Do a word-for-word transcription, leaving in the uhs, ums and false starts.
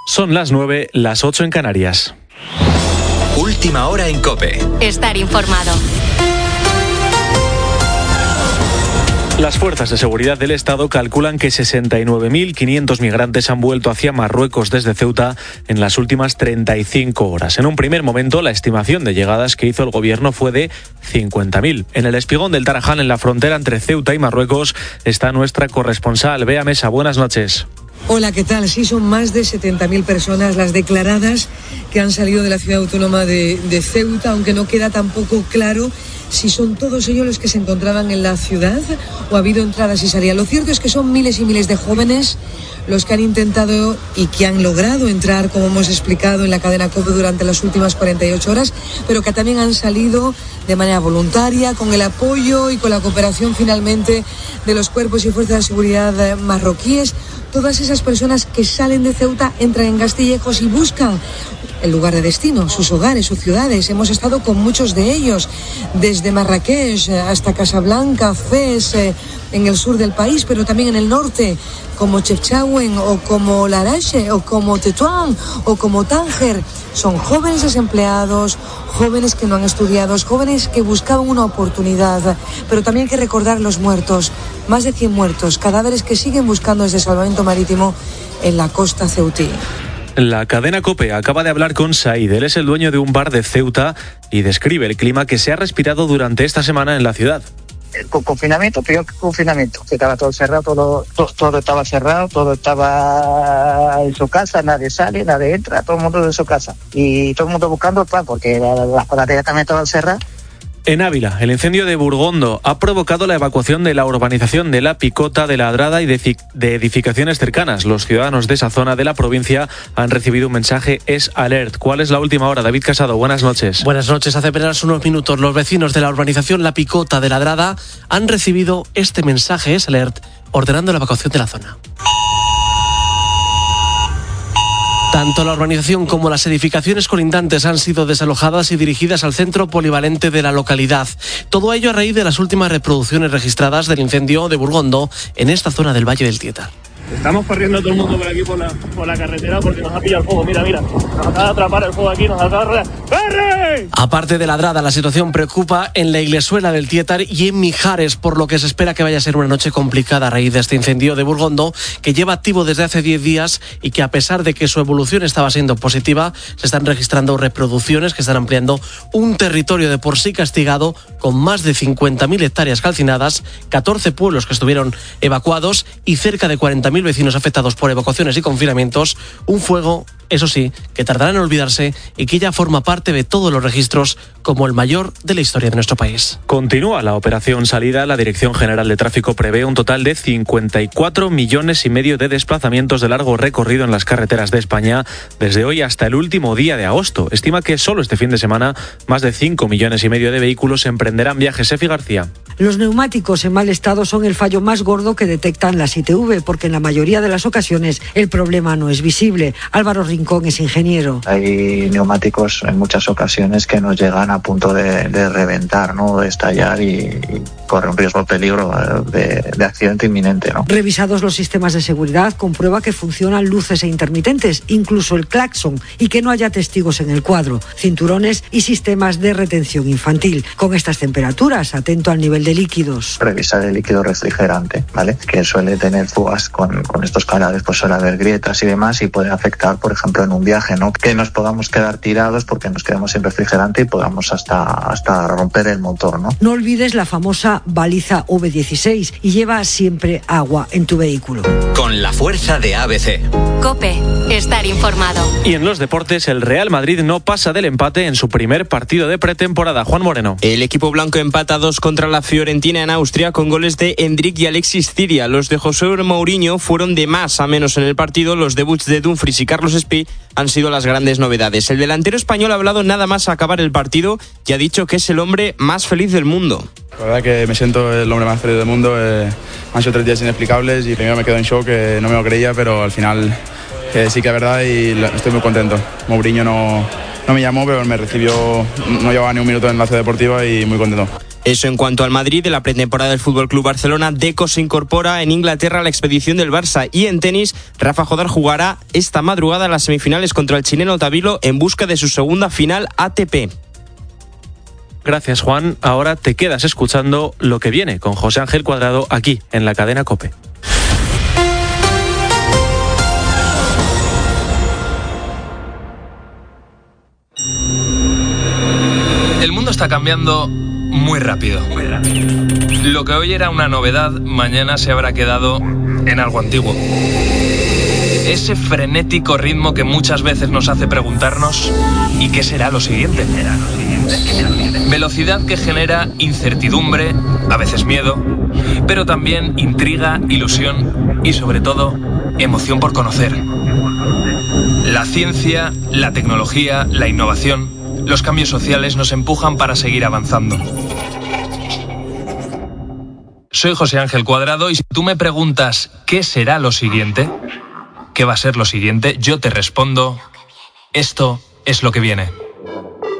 Son las nueve, las ocho en Canarias. Última hora en COPE. Estar informado. Las fuerzas de seguridad del Estado calculan que sesenta y nueve mil quinientos migrantes han vuelto hacia Marruecos desde Ceuta en las últimas treinta y cinco horas. En un primer momento, la estimación de llegadas que hizo el gobierno fue de cincuenta mil. En el espigón del Tarajal, en la frontera entre Ceuta y Marruecos, está nuestra corresponsal, Bea Mesa. Buenas noches. Hola, ¿qué tal? Sí, son más de setenta mil personas las declaradas que han salido de la ciudad autónoma de, de Ceuta, aunque no queda tampoco claro si son todos ellos los que se encontraban en la ciudad o ha habido entradas y salidas. Lo cierto es que son miles y miles de jóvenes los que han intentado y que han logrado entrar, como hemos explicado en la cadena COPE durante las últimas cuarenta y ocho horas, pero que también han salido de manera voluntaria, con el apoyo y con la cooperación finalmente de los cuerpos y fuerzas de seguridad marroquíes. Todas esas personas que salen de Ceuta entran en Castillejos y buscan el lugar de destino, sus hogares, sus ciudades. Hemos estado con muchos de ellos, desde Marrakech hasta Casablanca, Fez, eh, en el sur del país, pero también en el norte, como Chefchaouen o como Larache o como Tetuán o como Tánger. Son jóvenes desempleados, jóvenes que no han estudiado, jóvenes que buscaban una oportunidad, pero también hay que recordar los muertos, más de cien muertos, cadáveres que siguen buscando desde salvamento marítimo en la costa ceutí. La cadena COPE acaba de hablar con Said. Él es el dueño de un bar de Ceuta y describe el clima que se ha respirado durante esta semana en la ciudad. El confinamiento, peor que confinamiento, que estaba todo cerrado, todo, todo, todo estaba cerrado, todo estaba en su casa, nadie sale, nadie entra, todo el mundo en su casa. Y todo el mundo buscando el pan, porque la, las panaderías también estaban cerradas. En Ávila, el incendio de Burgondo ha provocado la evacuación de la urbanización de La Picota, de La Adrada y de, de edificaciones cercanas. Los ciudadanos de esa zona de la provincia han recibido un mensaje Es Alert. ¿Cuál es la última hora? David Casado, buenas noches. Buenas noches. Hace apenas unos minutos los vecinos de la urbanización La Picota de La Adrada han recibido este mensaje Es Alert ordenando la evacuación de la zona. Tanto la urbanización como las edificaciones colindantes han sido desalojadas y dirigidas al centro polivalente de la localidad. Todo ello a raíz de las últimas reproducciones registradas del incendio de Burgondo en esta zona del Valle del Tietar. Estamos corriendo todo el mundo por aquí por la, por la carretera porque nos ha pillado el fuego. Mira, mira, nos acaba de atrapar el fuego aquí, nos acaba de... ¡Corre! Aparte de La Adrada, la situación preocupa en la Iglesuela del Tietar y en Mijares, por lo que se espera que vaya a ser una noche complicada a raíz de este incendio de Burgondo, que lleva activo desde hace diez días y que, a pesar de que su evolución estaba siendo positiva, se están registrando reproducciones que están ampliando un territorio de por sí castigado con más de cincuenta mil hectáreas calcinadas, catorce pueblos que estuvieron evacuados y cerca de cuarenta mil vecinos afectados por evacuaciones y confinamientos. Un fuego, eso sí, que tardará en olvidarse y que ya forma parte de todos los registros como el mayor de la historia de nuestro país. Continúa la operación salida. La Dirección General de Tráfico prevé un total de cincuenta y cuatro millones y medio de desplazamientos de largo recorrido en las carreteras de España desde hoy hasta el último día de agosto. Estima que solo este fin de semana más de cinco millones y medio de vehículos emprenderán viajes. Efi García. Los neumáticos en mal estado son el fallo más gordo que detectan las I T V, porque en la mayoría de las ocasiones el problema no es visible. Álvaro Rincón es ingeniero. Hay neumáticos en muchas ocasiones que nos llegan a punto de, de reventar, ¿no? De estallar y, y corre un riesgo, peligro de, de accidente inminente, ¿no? Revisados los sistemas de seguridad, comprueba que funcionan luces e intermitentes, incluso el claxon, y que no haya testigos en el cuadro, cinturones y sistemas de retención infantil. Con estas temperaturas, atento al nivel de líquidos. Revisar el líquido refrigerante, ¿vale? Que suele tener fugas con, con estos canales, pues suele haber grietas y demás y puede afectar, por ejemplo, en un viaje, ¿no? Que nos podamos quedar tirados porque nos quedamos sin refrigerante y podamos hasta, hasta romper el motor, ¿no? No olvides la famosa baliza V dieciséis y lleva siempre agua en tu vehículo. Con la fuerza de A B C. COPE, estar informado. Y en los deportes, el Real Madrid no pasa del empate en su primer partido de pretemporada. Juan Moreno. El equipo blanco empata dos contra la Fiorentina en Austria con goles de Endrick y Alexis Ciria. Los de José Mourinho fueron de más a menos en el partido. Los debuts de Dumfries y Carlos Espí han sido las grandes novedades. El delantero español ha hablado nada más a acabar el partido y ha dicho que es el hombre más feliz del mundo. La verdad que me siento el hombre más feliz del mundo. Eh, han sido tres días inexplicables y primero me quedo en shock, eh, no me lo creía, pero al final eh, sí que es verdad y estoy muy contento. Mourinho no, no me llamó, pero me recibió, no llevaba ni un minuto en la ciudad deportiva y muy contento. Eso en cuanto al Madrid. De la pretemporada del F C Barcelona, Deco se incorpora en Inglaterra a la expedición del Barça. Y en tenis, Rafa Jodar jugará esta madrugada las semifinales contra el chileno Tavilo en busca de su segunda final A T P. Gracias, Juan. Ahora te quedas escuchando lo que viene con José Ángel Cuadrado aquí en la cadena COPE. El mundo está cambiando muy rápido. Muy rápido. Lo que hoy era una novedad, mañana se habrá quedado en algo antiguo. Ese frenético ritmo que muchas veces nos hace preguntarnos ¿y qué será lo siguiente? Velocidad que genera incertidumbre, a veces miedo, pero también intriga, ilusión y sobre todo emoción por conocer. La ciencia, la tecnología, la innovación, los cambios sociales nos empujan para seguir avanzando. Soy José Ángel Cuadrado y si tú me preguntas ¿qué será lo siguiente? ¿Qué va a ser lo siguiente? Yo te respondo, esto es lo que viene.